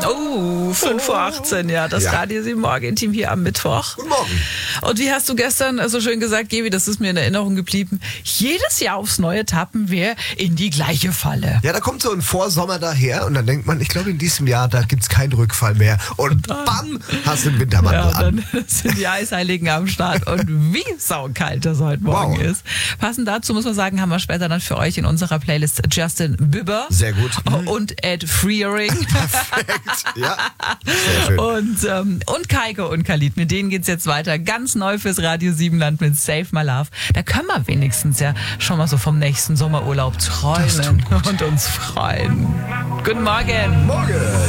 Oh, 5:18 Uhr, ja, das Radio 7 Morgen-Team hier am Mittwoch. Guten Morgen. Und wie hast du gestern so schön gesagt, Gebi, das ist mir in Erinnerung geblieben, jedes Jahr aufs Neue tappen wir in die gleiche Falle. Ja, da kommt so ein Vorsommer daher und dann denkt man, ich glaube in diesem Jahr, da gibt's keinen Rückfall mehr. Und bam, hast du den Wintermantel an. Dann sind die Eisheiligen am Start und wie saukalt das heute Morgen ist. Passend dazu muss man sagen, haben wir später dann für euch in unserer Playlist Justin Bieber. Sehr gut. Und Ed Freering. Perfekt. Ja, sehr schön. Und Kaiko und Khalid. Mit denen geht's jetzt weiter. Ganz neu fürs Radio 7 Land mit Save My Love. Da können wir wenigstens ja schon mal so vom nächsten Sommerurlaub träumen und uns freuen. Guten Morgen. Morgen.